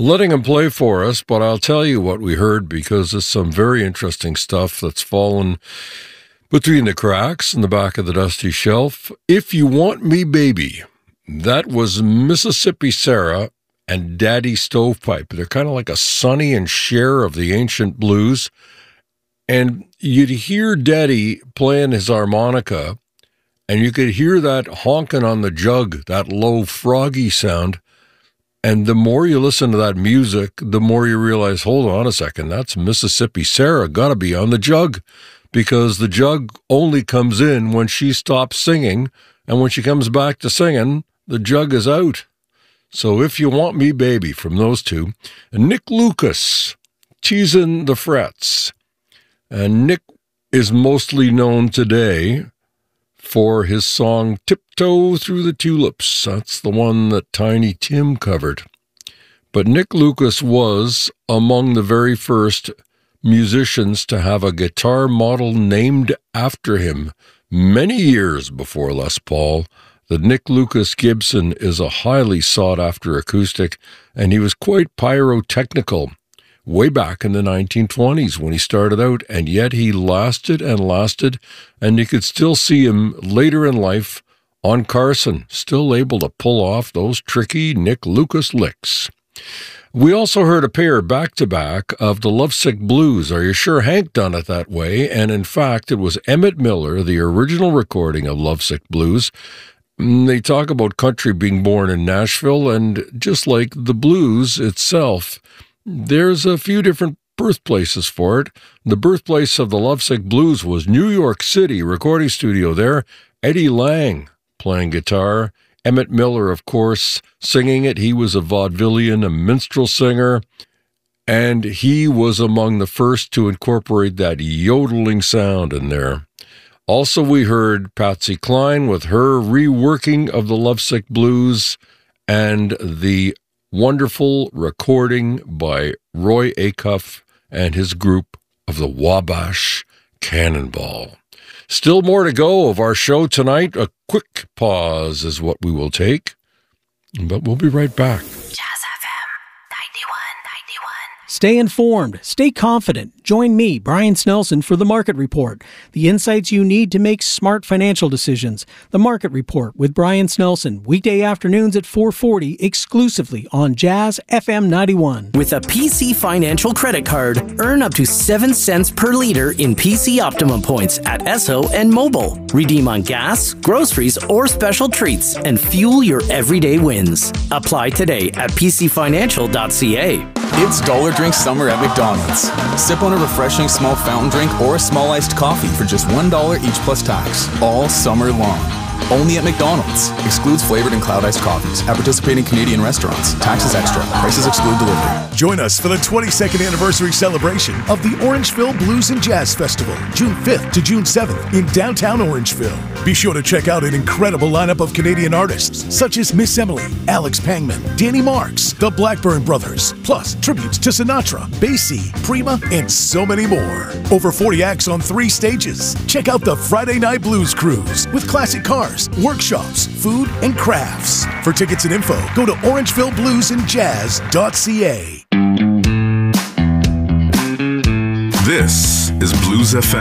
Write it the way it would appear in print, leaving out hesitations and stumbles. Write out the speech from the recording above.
letting him play for us, but I'll tell you what we heard because it's some very interesting stuff that's fallen between the cracks in the back of the dusty shelf. If You Want Me, Baby, that was Mississippi Sarah and Daddy Stovepipe. They're kind of like a Sonny and Cher of the ancient blues. And you'd hear Daddy playing his harmonica, and you could hear that honking on the jug, that low froggy sound. And the more you listen to that music, the more you realize, hold on a second, that's Mississippi Sarah, gotta be on the jug, because the jug only comes in when she stops singing, and when she comes back to singing, the jug is out. So If You Want Me, Baby, from those two. And Nick Lucas, Teasing the Frets. And Nick is mostly known today for his song Tiptoe Through the Tulips. That's the one that Tiny Tim covered. But Nick Lucas was among the very first musicians to have a guitar model named after him many years before Les Paul. The Nick Lucas Gibson is a highly sought-after acoustic, and he was quite pyrotechnical way back in the 1920s when he started out, and yet he lasted, and you could still see him later in life on Carson, still able to pull off those tricky Nick Lucas licks. We also heard a pair back-to-back of the Lovesick Blues. Are You Sure Hank done it that way? And in fact, it was Emmett Miller, the original recording of Lovesick Blues. They talk about country being born in Nashville, and just like the blues itself, there's a few different birthplaces for it. The birthplace of the Lovesick Blues was New York City, recording studio there. Eddie Lang playing guitar. Emmett Miller, of course, singing it. He was a vaudevillian, a minstrel singer, and he was among the first to incorporate that yodeling sound in there. Also, we heard Patsy Cline with her reworking of the Lovesick Blues and the wonderful recording by Roy Acuff and his group of the Wabash Cannonball. Still more to go of our show tonight. A quick pause is what we will take, but we'll be right back. Jazz FM 91.91. Stay informed. Stay confident. Join me, Brian Snelson, for The Market Report. The insights you need to make smart financial decisions. The Market Report with Brian Snelson. Weekday afternoons at 4:40, exclusively on Jazz FM 91. With a PC Financial credit card, earn up to 7 cents per liter in PC Optimum points at Esso and Mobile. Redeem on gas, groceries, or special treats, and fuel your everyday wins. Apply today at pcfinancial.ca. It's Dollar Drink Summer at McDonald's. Sip on a refreshing small fountain drink or a small iced coffee for just $1 each plus tax, all summer long. Only at McDonald's. Excludes flavored and cloud iced coffees. At participating Canadian restaurants. Taxes extra. Prices exclude delivery. Join us for the 22nd anniversary celebration of the Orangeville Blues and Jazz Festival, June 5th to June 7th in downtown Orangeville. Be sure to check out an incredible lineup of Canadian artists such as Miss Emily, Alex Pangman, Danny Marks, the Blackburn Brothers, plus tributes to Sinatra, Basie, Prima, and so many more. Over 40 acts on 3 stages. Check out the Friday Night Blues Cruise with classic cars, workshops, food, and crafts. For tickets and info, go to orangevillebluesandjazz.ca. This is Blues FM.